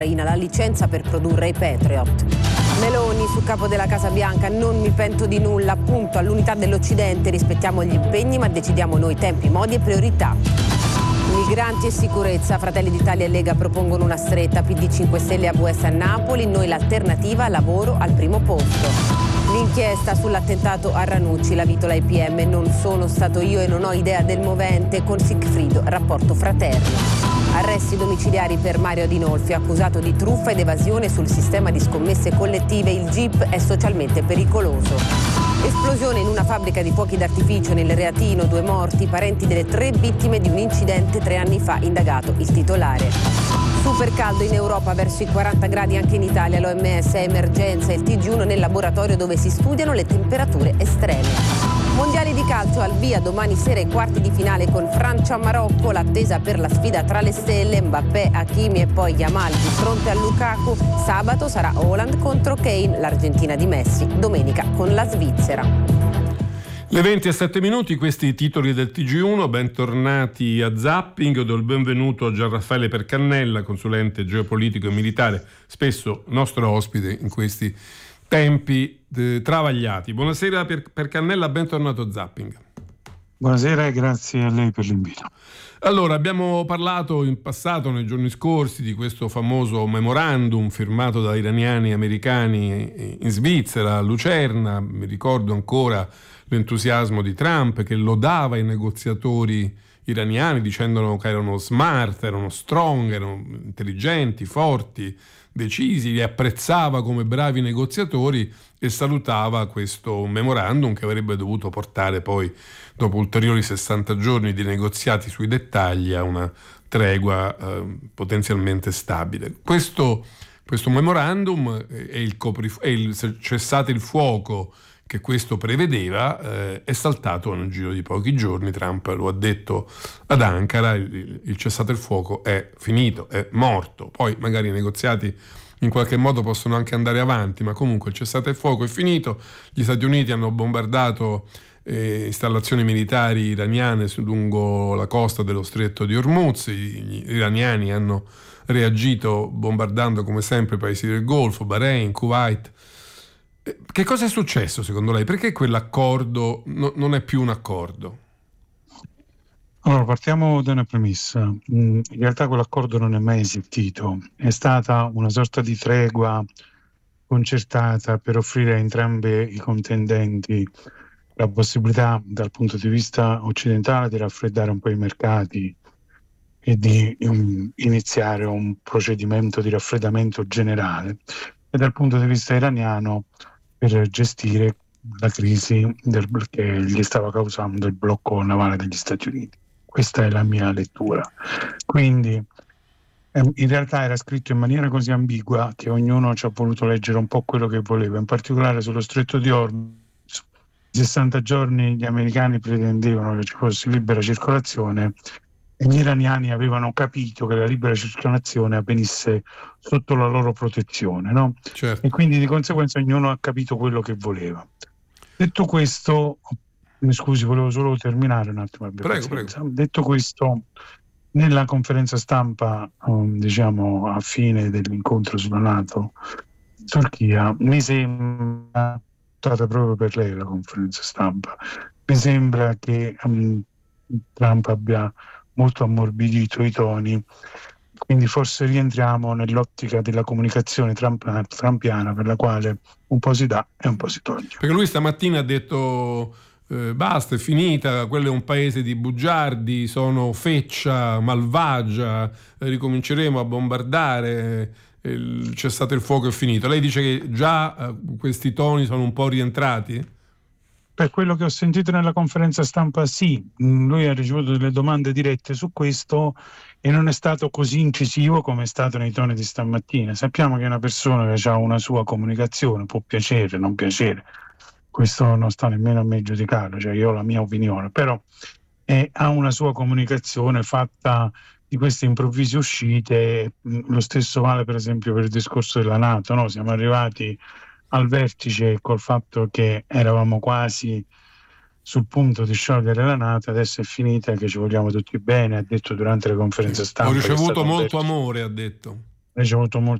la licenza per produrre i Patriot. Meloni sul capo della Casa Bianca: non mi pento di nulla, appunto all'unità dell'Occidente, rispettiamo gli impegni ma decidiamo noi tempi, modi e priorità. Migranti e sicurezza, Fratelli d'Italia e Lega propongono una stretta, PD 5 Stelle AVS a Napoli, noi l'alternativa, lavoro al primo posto. L'inchiesta sull'attentato a Ranucci, la vitola IPM, non sono stato io e non ho idea del movente, con Sigfrido, rapporto fraterno. Arresti domiciliari per Mario Adinolfi, accusato di truffa ed evasione sul sistema di scommesse collettive, il GIP è socialmente pericoloso. Esplosione in una fabbrica di fuochi d'artificio nel Reatino, 2 morti, parenti delle 3 vittime di un incidente 3 anni fa, indagato il titolare. Super caldo in Europa, verso i 40 gradi anche in Italia, l'OMS è emergenza, il TG1 nel laboratorio dove si studiano le temperature estreme. Mondiali di calcio al via domani sera i quarti di finale con Francia-Marocco, l'attesa per la sfida tra le stelle, Mbappé, Hakimi e poi Yamal di fronte a Lukaku. Sabato sarà Haaland contro Kane, l'Argentina di Messi, domenica con la Svizzera. Le 20:07, questi i titoli del TG1, bentornati a Zapping, do il benvenuto a Gianraffaele Percannella, consulente geopolitico e militare, spesso nostro ospite in questi tempi travagliati. Buonasera Percannella, bentornato a Zapping. Buonasera e grazie a lei per l'invito. Allora, abbiamo parlato in passato, nei giorni scorsi, di questo famoso memorandum firmato da iraniani e americani in Svizzera, a Lucerna. Mi ricordo ancora l'entusiasmo di Trump che lodava i negoziatori iraniani dicendo che erano smart, erano strong, erano intelligenti, forti, decisi, li apprezzava come bravi negoziatori e salutava questo memorandum che avrebbe dovuto portare poi, dopo ulteriori 60 giorni di negoziati sui dettagli, a una tregua potenzialmente stabile. Questo memorandum e il cessate il fuoco che questo prevedeva è saltato nel giro di pochi giorni. Trump lo ha detto ad Ankara: il cessate il fuoco è finito, è morto. Poi magari i negoziati in qualche modo possono anche andare avanti, ma comunque il cessate il fuoco è finito. Gli Stati Uniti hanno bombardato installazioni militari iraniane lungo la costa dello stretto di Hormuz. Gli iraniani hanno reagito bombardando come sempre i paesi del Golfo, Bahrain, Kuwait. Che cosa è successo secondo lei? Perché quell'accordo non è più un accordo? Allora, partiamo da una premessa. In realtà quell'accordo non è mai esistito. È stata una sorta di tregua concertata per offrire a entrambi i contendenti la possibilità, dal punto di vista occidentale, di raffreddare un po' i mercati e di iniziare un procedimento di raffreddamento generale, e dal punto di vista iraniano per gestire la crisi che gli stava causando il blocco navale degli Stati Uniti. Questa è la mia lettura. Quindi in realtà era scritto in maniera così ambigua che ognuno ci ha voluto leggere un po' quello che voleva, in particolare sullo stretto di Hormuz. 60 giorni gli americani pretendevano che ci fosse libera circolazione e gli iraniani avevano capito che la libera circolazione avvenisse sotto la loro protezione, no? Certo. E quindi di conseguenza ognuno ha capito quello che voleva. Detto questo, mi scusi, volevo solo terminare un attimo. Prego. Detto questo, nella conferenza stampa, a fine dell'incontro sulla NATO in Turchia, mi sembra, stata proprio per lei la conferenza stampa, mi sembra che Trump abbia molto ammorbidito i toni, quindi forse rientriamo nell'ottica della comunicazione trumpiana, per la quale un po' si dà e un po' si toglie. Perché lui stamattina ha detto basta, è finita, quello è un paese di bugiardi, sono feccia malvagia, ricominceremo a bombardare, il cessate il fuoco è finito. Lei dice che già questi toni sono un po' rientrati? Per quello che ho sentito nella conferenza stampa, sì, lui ha ricevuto delle domande dirette su questo e non è stato così incisivo come è stato nei toni di stamattina. Sappiamo che è una persona che ha una sua comunicazione, può piacere, non piacere, questo non sta nemmeno a me giudicarlo, cioè io ho la mia opinione, però ha una sua comunicazione fatta di queste improvvise uscite. Lo stesso vale per esempio per il discorso della NATO, no? Siamo arrivati al vertice col fatto che eravamo quasi sul punto di sciogliere la NATO, adesso è finita, che ci vogliamo tutti bene, ha detto durante le conferenze stampa. Ho ricevuto molto amore, ha detto. ha ricevuto